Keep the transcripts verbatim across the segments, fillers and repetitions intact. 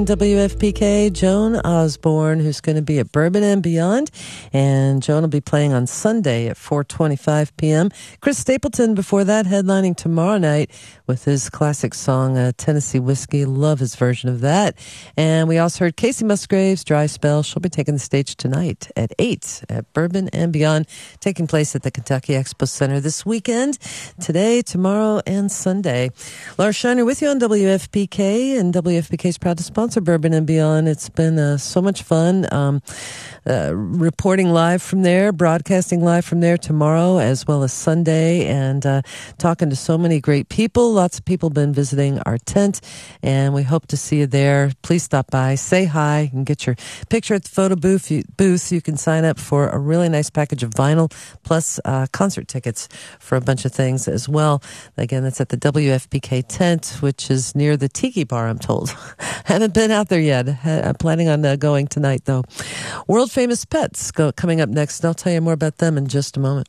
W F P K, Joan Osborne, who's going to be at Bourbon and Beyond. And Joan will be playing on Sunday at four twenty-five p.m. Chris Stapleton, before that, headlining tomorrow night with his classic song, uh, Tennessee Whiskey. Love his version of that. And we also heard Casey Musgraves, Dry Spell. She'll be taking the stage tonight at eight at Bourbon and Beyond, taking place at the Kentucky Expo Center this weekend, today, tomorrow, and Sunday. Laura Shiner with you on W F P K, and W F P K is proud to sponsor Bourbon and Beyond. It's been uh, so much fun um, uh, reporting live from there, broadcasting live from there tomorrow as well as Sunday, and uh, talking to so many great people. Lots of people have been visiting our tent, and we hope to see you there. Please stop by, say hi, and get your picture at the photo booth. You, booth. You can sign up for a really nice package of vinyl plus uh, concert tickets for a bunch of things as well. Again, that's at the W F P K tent, which is near the Tiki Bar, I'm told. Haven't been out there yet. I'm planning on uh, going tonight, though. World Famous Pets go, coming up next, and I'll tell you more about them in just a moment.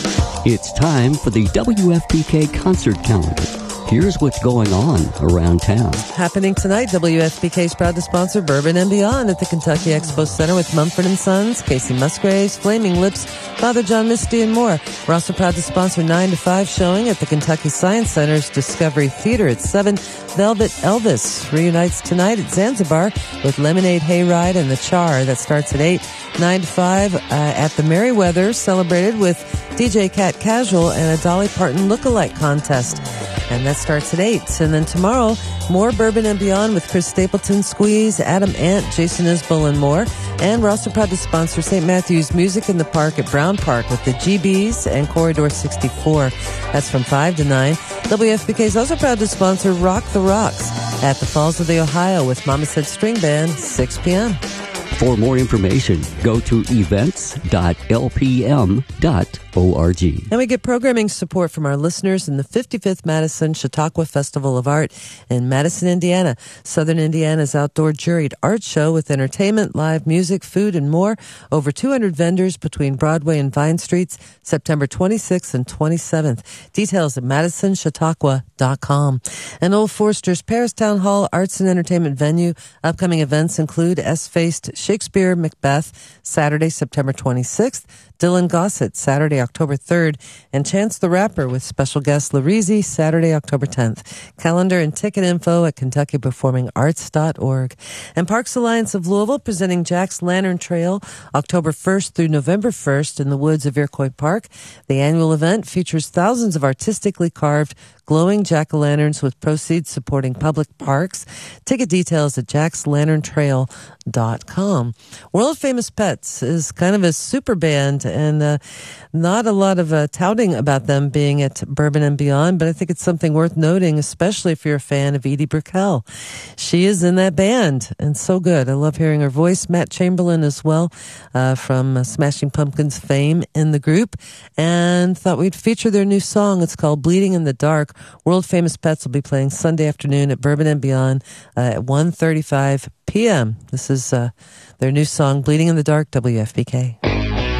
It's time for the W F P K concert calendar. Here's what's going on around town. Happening tonight, W F P K is proud to sponsor Bourbon and Beyond at the Kentucky Expo Center with Mumford and Sons, Casey Musgraves, Flaming Lips, Father John Misty, and more. We're also proud to sponsor nine to five showing at the Kentucky Science Center's Discovery Theater at seven. Velvet Elvis reunites tonight at Zanzibar with Lemonade Hayride and The Char. That starts at eight. nine to five uh, at the Merriweather, celebrated with D J Cat Casual and a Dolly Parton lookalike contest. And that starts at eight. And then tomorrow, more Bourbon and Beyond with Chris Stapleton, Squeeze, Adam Ant, Jason Isbell, and more. And we're also proud to sponsor Saint Matthew's Music in the Park at Brown Park with the G Bs and Corridor sixty-four. That's from five to nine. W F P K is also proud to sponsor Rock the Rocks at the Falls of the Ohio with Mama Said String Band, six p.m. For more information, go to events dot l p m dot org. And we get programming support from our listeners in the fifty-fifth Madison Chautauqua Festival of Art in Madison, Indiana. Southern Indiana's outdoor juried art show with entertainment, live music, food, and more. Over two hundred vendors between Broadway and Vine Streets, September twenty-sixth and twenty-seventh. Details at madison chautauqua dot com. And Old Forster's Paris Town Hall Arts and Entertainment venue. Upcoming events include S-Faced Shakespeare Macbeth, Saturday, September twenty-sixth. Dylan Gossett, Saturday, October third, and Chance the Rapper with special guest Larizi, Saturday, October tenth. Calendar and ticket info at kentucky performing arts dot org. And Parks Alliance of Louisville presenting Jack's Lantern Trail, October first through November first in the woods of Iroquois Park. The annual event features thousands of artistically carved glowing jack-o'-lanterns with proceeds supporting public parks. Ticket details at jacks lantern trail dot com. World Famous Pets is kind of a super band, and uh, not a lot of uh, touting about them being at Bourbon and Beyond, but I think it's something worth noting, especially if you're a fan of Edie Brickell. She is in that band, and so good. I love hearing her voice. Matt Chamberlain as well, uh, from uh, Smashing Pumpkins fame in the group, and thought we'd feature their new song. It's called Bleeding in the Dark. World Famous Pets will be playing Sunday afternoon at Bourbon and Beyond uh, at one thirty-five p.m. This is uh, their new song, Bleeding in the Dark, W F P K.